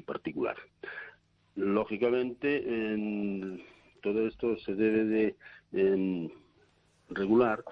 y particular. Lógicamente, todo esto se debe de regular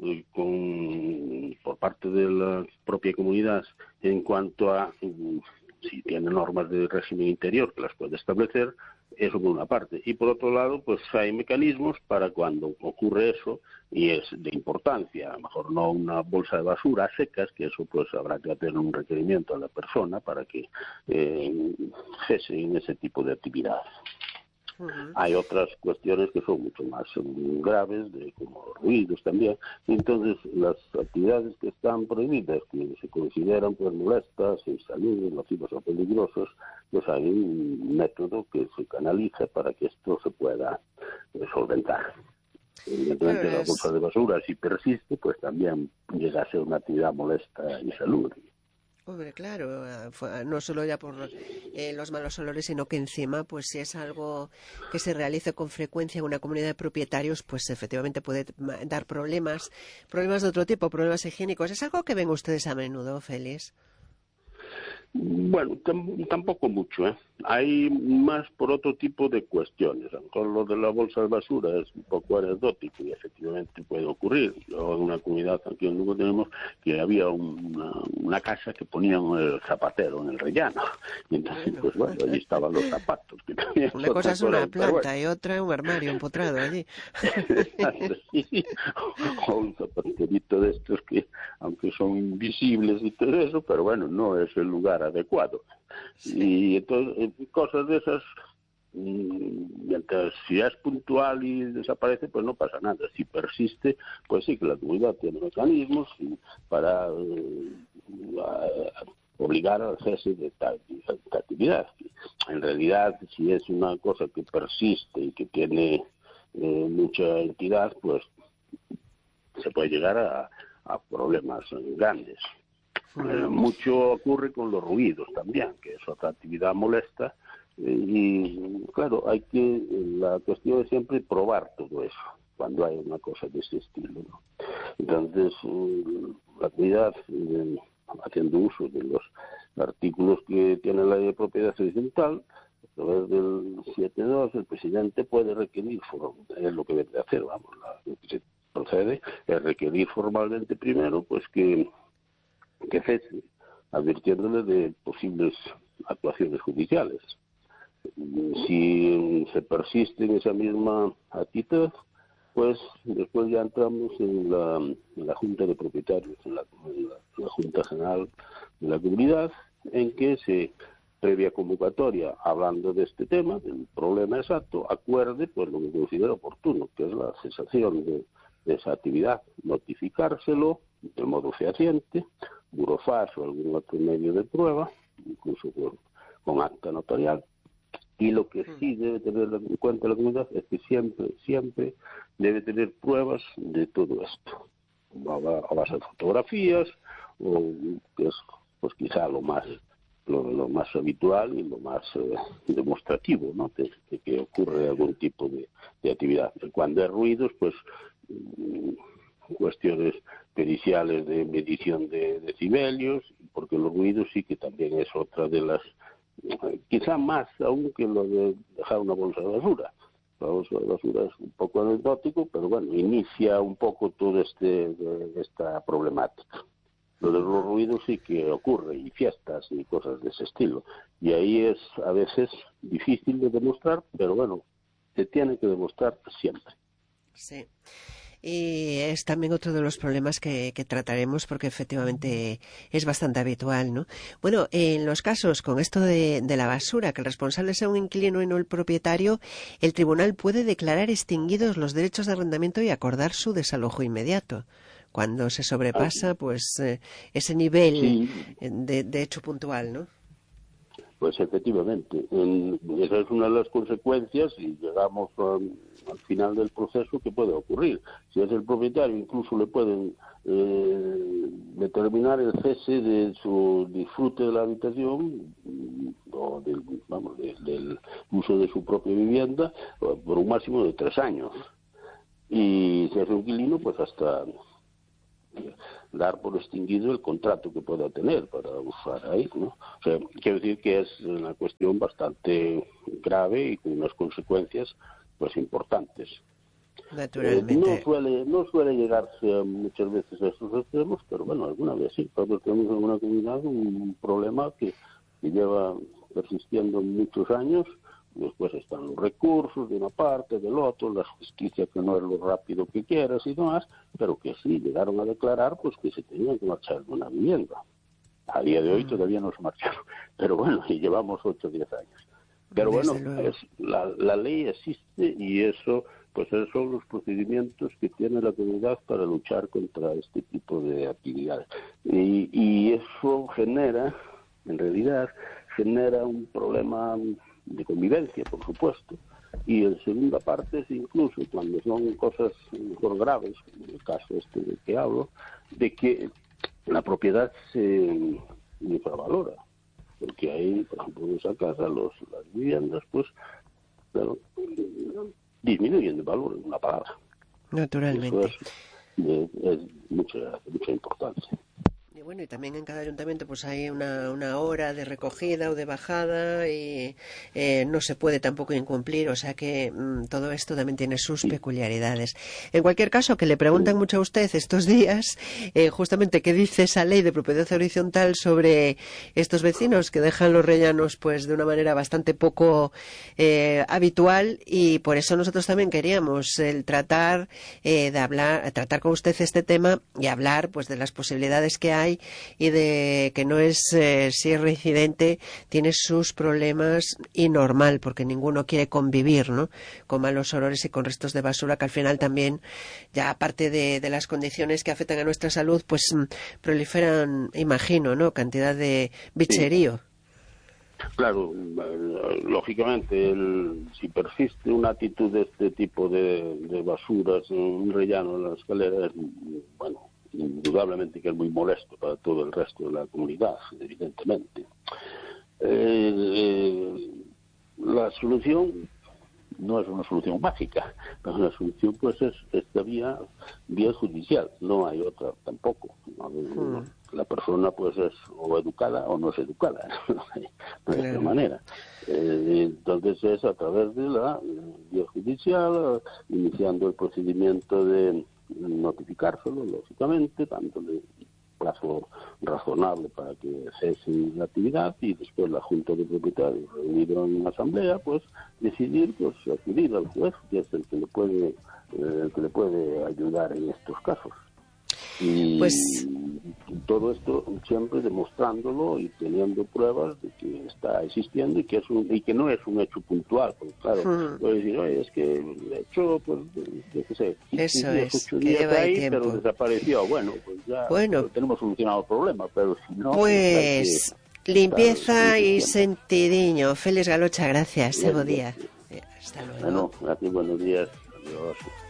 por parte de la propia comunidad en cuanto a si tiene normas de régimen interior que las puede establecer, eso por una parte. Y por otro lado, pues hay mecanismos para cuando ocurre eso, y es de importancia, a lo mejor no una bolsa de basura a secas, que eso pues habrá que hacer un requerimiento a la persona para que cese en ese tipo de actividades. Hay otras cuestiones que son mucho más graves, como los ruidos también. Entonces, las actividades que están prohibidas, que se consideran pues molestas, insalubres, nocivas o peligrosos, pues hay un método que se canaliza para que esto se pueda solventar. Evidentemente, la bolsa de basura, si persiste, pues también llega a ser una actividad molesta y insalubre. Hombre, claro, no solo ya por los malos olores, sino que encima, pues si es algo que se realice con frecuencia en una comunidad de propietarios, pues efectivamente puede dar problemas de otro tipo, problemas higiénicos. ¿Es algo que ven ustedes a menudo, Félix? Bueno, tampoco mucho, ¿eh? Hay más por otro tipo de cuestiones. A lo mejor lo de la bolsa de basura es un poco anecdótico y efectivamente puede ocurrir. Yo en una comunidad aquí en Lugo tenemos que había una casa que ponían el zapatero en el rellano. Y entonces, pues bueno, allí estaban los zapatos. Que una cosa es una planta y otra un armario empotrado allí. O un zapaterito de estos que, aunque son invisibles y todo eso, pero bueno, no es el lugar adecuado. Sí. Y entonces cosas de esas, mientras si es puntual y desaparece, pues no pasa nada. Si persiste, pues sí que la comunidad tiene mecanismos para obligar al cese de tal actividad. En realidad, si es una cosa que persiste y que tiene mucha entidad, pues se puede llegar a problemas grandes. Mucho ocurre con los ruidos también, que es otra actividad molesta, y claro, la cuestión es siempre probar todo eso, cuando hay una cosa de ese estilo, ¿no? Entonces, la actividad, haciendo uso de los artículos que tiene la ley de propiedad horizontal, a través del 7.2, el presidente puede requerir, es lo que debe de hacer, vamos, lo que se procede es requerir formalmente primero, pues que cese, advirtiéndole de posibles actuaciones judiciales. Si se persiste en esa misma actitud, pues después ya entramos en la Junta de Propietarios, en la Junta General de la Comunidad, en que se, previa convocatoria, hablando de este tema, del problema exacto, acuerde pues lo que considera oportuno, que es la cesación de esa actividad, notificárselo de modo fehaciente, burofax o algún otro medio de prueba, incluso con acta notarial. Y lo que sí debe tener en cuenta la comunidad es que siempre debe tener pruebas de todo esto, a base de fotografías, o que es pues quizá lo más habitual y lo más demostrativo, ¿no? de que ocurre algún tipo de actividad. Cuando hay ruidos, pues cuestiones periciales de medición de decibelios, porque los ruidos sí que también es otra de las, quizá más aún que lo de dejar una bolsa de basura. La bolsa de basura es un poco anecdótico, pero bueno, inicia un poco toda esta problemática. Lo de los ruidos sí que ocurre, y fiestas y cosas de ese estilo. Y ahí es a veces difícil de demostrar, pero bueno, se tiene que demostrar siempre. Sí. Y es también otro de los problemas que trataremos, porque efectivamente es bastante habitual, ¿no? Bueno, en los casos con esto de la basura, que el responsable sea un inquilino y no el propietario, el tribunal puede declarar extinguidos los derechos de arrendamiento y acordar su desalojo inmediato, cuando se sobrepasa pues ese nivel sí, de hecho puntual, ¿no? Pues efectivamente, esa es una de las consecuencias y llegamos al final del proceso que puede ocurrir. Si es el propietario, incluso le pueden determinar el cese de su disfrute de la habitación o del uso de su propia vivienda por un máximo de 3 años. Y si es un inquilino, pues hasta dar por extinguido el contrato que pueda tener para usar ahí, ¿no? O sea, quiero decir que es una cuestión bastante grave y con unas consecuencias pues importantes. Naturalmente. No suele llegarse muchas veces a estos extremos, pero bueno, alguna vez sí. Nosotros tenemos en una comunidad un problema que lleva persistiendo muchos años. Después están los recursos de una parte, del otro, la justicia que no es lo rápido que quieras y demás, pero que sí llegaron a declarar pues que se tenían que marchar de una vivienda. A día de hoy todavía no se marcharon, pero bueno, y llevamos 8 o 10 años. Pero bueno, la ley existe y eso, pues esos son los procedimientos que tiene la comunidad para luchar contra este tipo de actividades. Y eso genera, en realidad, un problema de convivencia, por supuesto, y en segunda parte es incluso cuando son cosas mejor graves, en el caso este del que hablo, de que la propiedad se infravalora, porque ahí, por ejemplo, en esa casa las viviendas, pues, claro, disminuyen de valor, en una palabra. Naturalmente. Eso es mucha importancia. Y bueno, y también en cada ayuntamiento pues hay una hora de recogida o de bajada y no se puede tampoco incumplir, o sea que todo esto también tiene sus peculiaridades. En cualquier caso, que le preguntan mucho a usted estos días justamente qué dice esa ley de propiedad horizontal sobre estos vecinos que dejan los rellanos pues de una manera bastante poco habitual, y por eso nosotros también queríamos tratar con usted este tema y hablar pues de las posibilidades que hay y de que no es, si es reincidente, tiene sus problemas y normal, porque ninguno quiere convivir, ¿no?, con malos olores y con restos de basura que al final también, ya aparte de las condiciones que afectan a nuestra salud, pues proliferan, imagino, ¿no?, cantidad de bicherío. Sí. Claro, lógicamente, si persiste una actitud de este tipo de basuras, un rellano en la escalera, es, bueno, indudablemente que es muy molesto para todo el resto de la comunidad, evidentemente. La solución no es una solución mágica, pero la solución pues es esta vía judicial, no hay otra tampoco. La persona pues es o educada o no es educada, de esta manera. Entonces es a través de la vía judicial, iniciando el procedimiento de notificárselo, lógicamente, dándole plazo razonable para que cese la actividad, y después la Junta de Propietarios, reunido en una asamblea, pues decidir, pues acudir al juez, que es el que le puede ayudar en estos casos. Y pues todo esto siempre demostrándolo y teniendo pruebas de que está existiendo y que no es un hecho puntual, porque claro, puede decir, oye, es que el hecho, pues, yo qué sé, 8 días ahí, tiempo, pero desapareció. Bueno, pues ya tenemos solucionado el problema, pero si no... Pues limpieza y sentidiño. Félix Galocha, gracias. Buen día. Hasta luego. Bueno, gracias, buenos días. Adiós.